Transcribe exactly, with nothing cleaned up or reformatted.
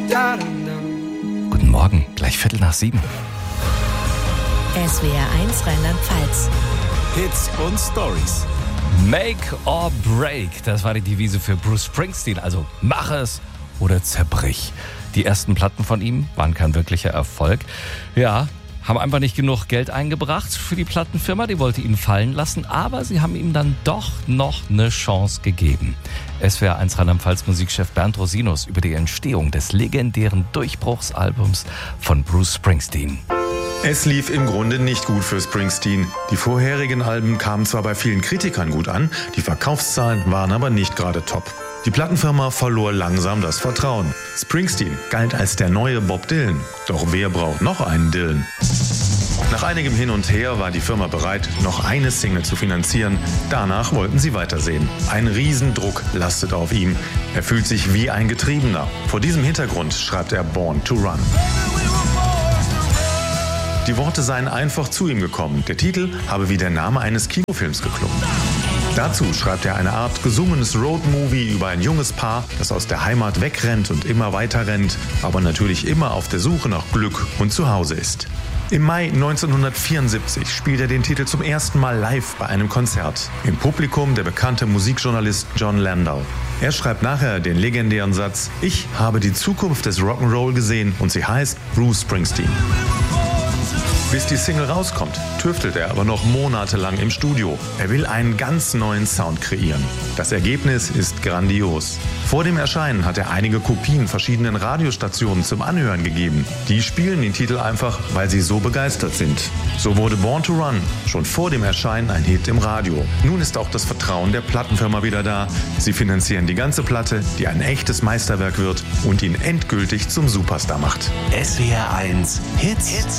Guten Morgen, gleich Viertel nach sieben. S W R eins Rheinland-Pfalz. Hits und Stories. Make or break, das war die Devise für Bruce Springsteen. Also mach es oder zerbrich. Die ersten Platten von ihm waren kein wirklicher Erfolg. Ja, haben einfach nicht genug Geld eingebracht für die Plattenfirma. Die wollte ihn fallen lassen, aber sie haben ihm dann doch noch eine Chance gegeben. S W R eins Rheinland-Pfalz Musikchef Bernd Rosinus über die Entstehung des legendären Durchbruchsalbums von Bruce Springsteen. Es lief im Grunde nicht gut für Springsteen. Die vorherigen Alben kamen zwar bei vielen Kritikern gut an, die Verkaufszahlen waren aber nicht gerade top. Die Plattenfirma verlor langsam das Vertrauen. Springsteen galt als der neue Bob Dylan. Doch wer braucht noch einen Dylan? Nach einigem Hin und Her war die Firma bereit, noch eine Single zu finanzieren. Danach wollten sie weitersehen. Ein Riesendruck lastet auf ihm. Er fühlt sich wie ein Getriebener. Vor diesem Hintergrund schreibt er Born to Run. Die Worte seien einfach zu ihm gekommen. Der Titel habe wie der Name eines Kinofilms geklungen. Dazu schreibt er eine Art gesungenes Roadmovie über ein junges Paar, das aus der Heimat wegrennt und immer weiter rennt, aber natürlich immer auf der Suche nach Glück und Zuhause ist. Im Mai neunzehnhundertvierundsiebzig spielt er den Titel zum ersten Mal live bei einem Konzert. Im Publikum der bekannte Musikjournalist Jon Landau. Er schreibt nachher den legendären Satz: Ich habe die Zukunft des Rock'n'Roll gesehen und sie heißt Bruce Springsteen. Bis die Single rauskommt, tüftelt er aber noch monatelang im Studio. Er will einen ganz neuen Sound kreieren. Das Ergebnis ist grandios. Vor dem Erscheinen hat er einige Kopien verschiedenen Radiostationen zum Anhören gegeben. Die spielen den Titel einfach, weil sie so begeistert sind. So wurde Born to Run schon vor dem Erscheinen ein Hit im Radio. Nun ist auch das Vertrauen der Plattenfirma wieder da. Sie finanzieren die ganze Platte, die ein echtes Meisterwerk wird und ihn endgültig zum Superstar macht. S W R eins Hits, Hits